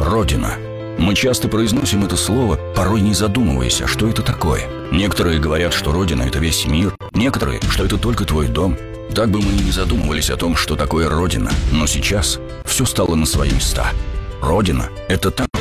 Родина. Мы часто произносим это слово, порой не задумываясь, а что это такое. Некоторые говорят, что Родина – это весь мир, некоторые, что это только твой дом. Так бы мы и не задумывались о том, что такое Родина. Но сейчас все стало на свои места. Родина – это там,